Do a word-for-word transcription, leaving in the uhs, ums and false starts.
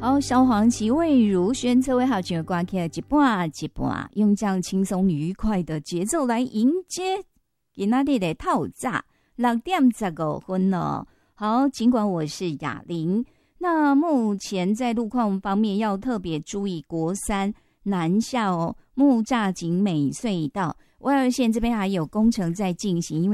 好，萧煌奇、魏如萱、侧位好曲的歌曲一半一半，用这样轻松愉快的节奏来迎接今仔日的透早六点十五分了。好，尽管我是雅玲，那目前在路况方面要特别注意国三南下哦，木栅景美隧道、外二线这边还有工程在进行，因为